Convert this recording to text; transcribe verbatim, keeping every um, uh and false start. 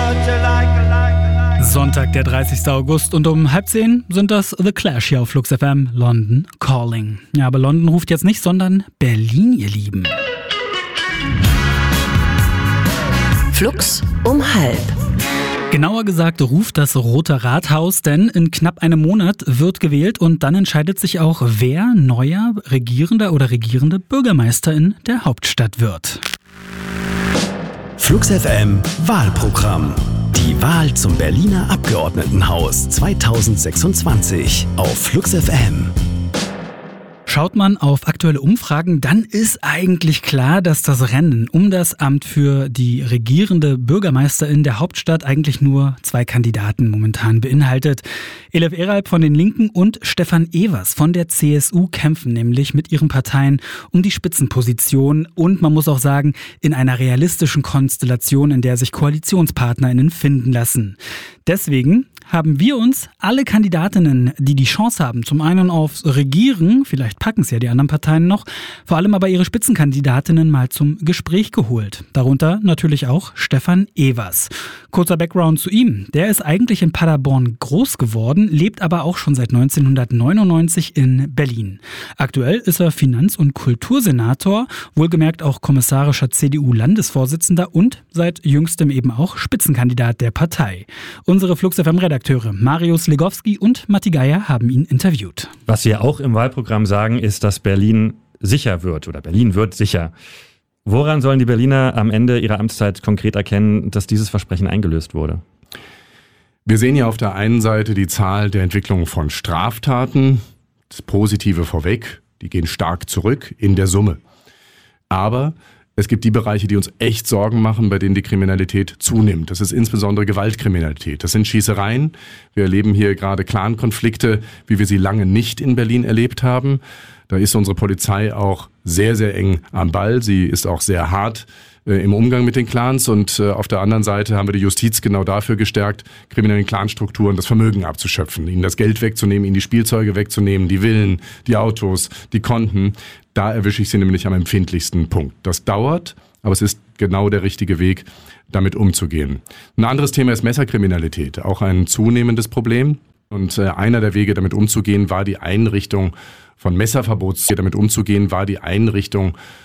Sonntag, der dreißigster August und um halb zehn sind das The Clash hier auf Flux F M, London Calling. Ja, aber London ruft jetzt nicht, sondern Berlin, ihr Lieben. Flux um halb. Genauer gesagt ruft das Rote Rathaus, denn in knapp einem Monat wird gewählt und dann entscheidet sich auch, wer neuer regierender oder regierende Bürgermeister in der Hauptstadt wird. Flux F M Wahlprogramm. Die Wahl zum Berliner Abgeordnetenhaus zweitausendsechsundzwanzig auf Flux F M. Schaut man auf aktuelle Umfragen, dann ist eigentlich klar, dass das Rennen um das Amt für die regierende Bürgermeisterin der Hauptstadt eigentlich nur zwei Kandidaten momentan beinhaltet. Elif Eralp von den Linken und Stefan Evers von der C S U kämpfen nämlich mit ihren Parteien um die Spitzenposition und man muss auch sagen, in einer realistischen Konstellation, in der sich KoalitionspartnerInnen finden lassen. Deswegen haben wir uns alle Kandidatinnen, die die Chance haben, zum einen aufs Regieren, vielleicht packen es ja die anderen Parteien noch, vor allem aber ihre Spitzenkandidatinnen mal zum Gespräch geholt. Darunter natürlich auch Stefan Evers. Kurzer Background zu ihm. Der ist eigentlich in Paderborn groß geworden, lebt aber auch schon seit neunzehnhundertneunundneunzig in Berlin. Aktuell ist er Finanz- und Kultursenator, wohlgemerkt auch kommissarischer C D U-Landesvorsitzender und seit jüngstem eben auch Spitzenkandidat der Partei. Unsere Flux F M-Redakteure Marius Legowski und Matti Geier haben ihn interviewt. Was wir auch im Wahlprogramm sagen, ist, dass Berlin sicher wird oder Berlin wird sicher. Woran sollen die Berliner am Ende ihrer Amtszeit konkret erkennen, dass dieses Versprechen eingelöst wurde? Wir sehen ja auf der einen Seite die Zahl der Entwicklung von Straftaten, das Positive vorweg, die gehen stark zurück in der Summe. Aber es gibt die Bereiche, die uns echt Sorgen machen, bei denen die Kriminalität zunimmt. Das ist insbesondere Gewaltkriminalität. Das sind Schießereien. Wir erleben hier gerade Clankonflikte, wie wir sie lange nicht in Berlin erlebt haben. Da ist unsere Polizei auch sehr, sehr eng am Ball. Sie ist auch sehr hart äh, im Umgang mit den Clans. Und äh, auf der anderen Seite haben wir die Justiz genau dafür gestärkt, kriminellen Clanstrukturen das Vermögen abzuschöpfen, ihnen das Geld wegzunehmen, ihnen die Spielzeuge wegzunehmen, die Villen, die Autos, die Konten. Da erwische ich sie nämlich am empfindlichsten Punkt. Das dauert, aber es ist genau der richtige Weg, damit umzugehen. Ein anderes Thema ist Messerkriminalität, auch ein zunehmendes Problem. Und äh, einer der Wege, damit umzugehen, war die Einrichtung von Messerverbots. Damit umzugehen, war die Einrichtung